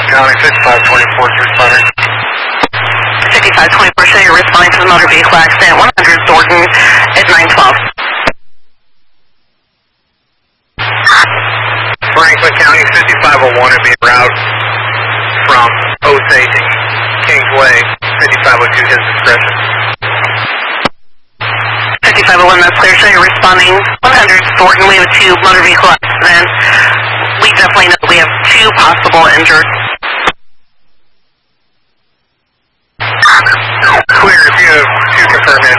County, 5524 is responding. 5524, show you're responding to the motor vehicle accident, 100 Thornton at 912. Franklin County, 5501 would be en route from Osage to Kingsway, 5502 his discretion. 5501, that's clear, show you're responding, 100 Thornton, we have a 2 motor vehicle accident. We definitely know we have 2 possible injured. Clear, if you have 2 confirmed